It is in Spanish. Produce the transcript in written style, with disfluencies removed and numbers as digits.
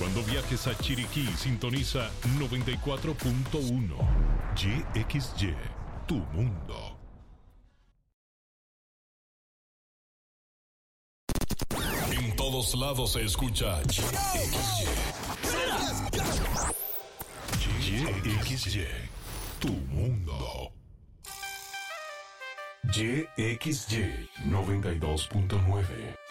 Cuando viajes a Chiriquí, sintoniza 94.1. YXY, tu mundo. En todos lados se escucha YXY. YXY, tu mundo. YXY 92.9.